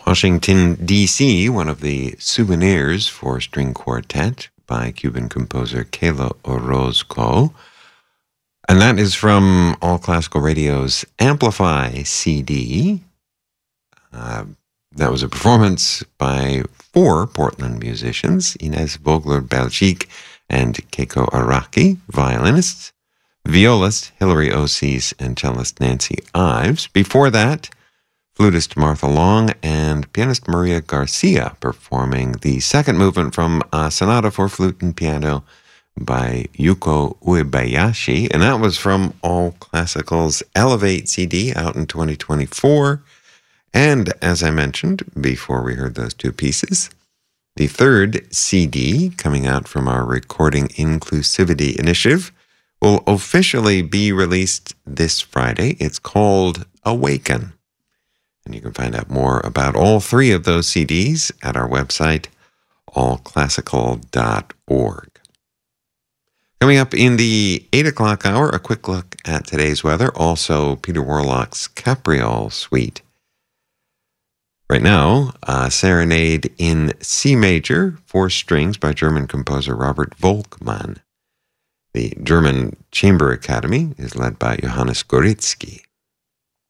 Washington, D.C., one of the souvenirs for string quartet by Cuban composer Kela Orozco. And that is from All Classical Radio's Amplify CD. That was a performance by 4 Portland musicians, Ines Vogler-Belgique and Keiko Araki, violinists, violist Hilary Osis, and cellist Nancy Ives. Before that, flutist Martha Long and pianist Maria Garcia performing the second movement from a sonata for flute and piano by Yuko Uebayashi, and that was from All Classical's Elevate CD out in 2024. And as I mentioned before we heard those 2 pieces, the third CD coming out from our Recording Inclusivity Initiative will officially be released this Friday. It's called Awaken. And you can find out more about all 3 of those CDs at our website, allclassical.org. Coming up in the 8 o'clock hour, a quick look at today's weather, also Peter Warlock's Capriole Suite. Right now, a serenade in C major, 4 strings by German composer Robert Volkmann. The German Chamber Academy is led by Johannes Goritzky.